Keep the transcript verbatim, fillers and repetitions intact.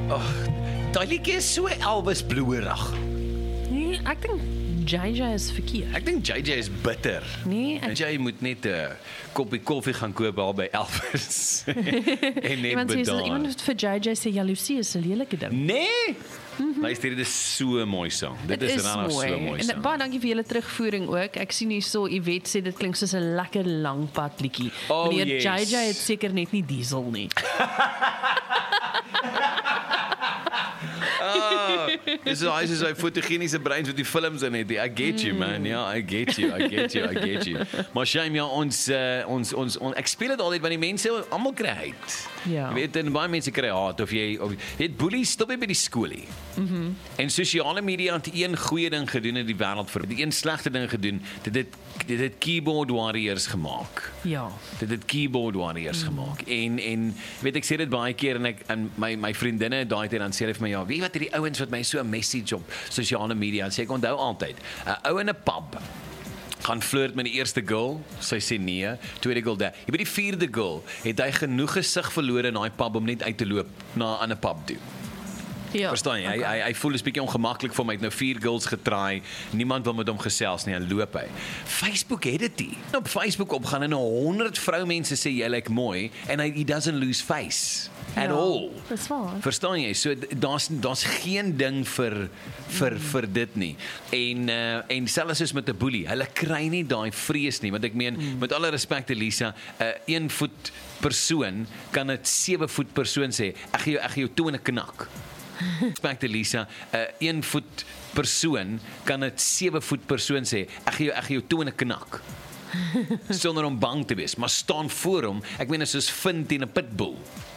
Daai liedjie is so Elvis bloerig. Nee, ek dink J J is verkeerd. Ek dink J J is bitter. Nee, ek... Jy moet net 'n uh, koppie koffie gaan koop daar by Elvis en net iemand sê, betaal. iemand het vir J J sê jaloesie is 'n lelike ding. Nee. Mm-hmm. Luister, dit is so 'n mooi sang. Dit is regtig so 'n mooi en sang. baie dankie vir julle terugvoering ook. Ek sien hier so Yvette sê dit klink soos 'n lekker lang pad liedjie. Oh, Meneer yes. J J het seker net nie diesel nie. Ah, dis so hy is hy fotogeniese breins wat die films in het. I get you man. Ja, I get you. I get you. I get you. Maar shame ja ons uh, ons ons on, ek speel dit altyd want die mense almal kry haat. Ja. Jy weet en baie mense kry haat of jy of jy weet boelies stop jy by die skoolie. Mhm. Mm en sosiale media het een goeie ding gedoen in die wêreld vir die een slegte ding gedoen. Dit het dit het keyboard warriors gemaak. Ja. Dit het keyboard warriors mm. gemaak. En en weet ek sê dit baie keer en ek en my my vriendinne daai tyd dan sê hulle vir my ja, weet wat hierdie ouens wat my so 'n message op sosiale media sê ek onthou altyd 'n ou in 'n pub gaan flirt met die eerste girl, sy sê nee, tweede girl daar. Jy by die vierde girl het hy genoeg gesig verloor in daai pub om net uit te loop na 'n ander pub toe. Ja. Verstaan jy? Okay. Hy, hy hy voel 'n bietjie ongemaklik vir my. Hy het nou vier girls getraai. Niemand wil met hom gesels nie. Hy loop hy. Facebook het dit nie. Op Facebook opgaan en honderd vroumense sê jy lyk mooi en hy he doesn't lose face at ja, all. Dis waar. Verstaan jy? So daar's daar's geen ding vir vir mm. vir dit nie. En uh, en selfs soos met 'n boelie, hulle kry nie daai vrees nie, want ek meen mm. met alle respek te Lisa, 'n uh, een voet persoon kan 'n sewe voet persoon sê, ek gee jou ek gee jou toe in 'n knak. Respek te Lisa, 'n uh, een voet persoon kan 'n sewe voet persoon sê, ek gee jou ek gee jou toe in 'n knak. Sonder om bang te wees, maar staan voor hom, ek meen dit is soos vind teen 'n pitbull.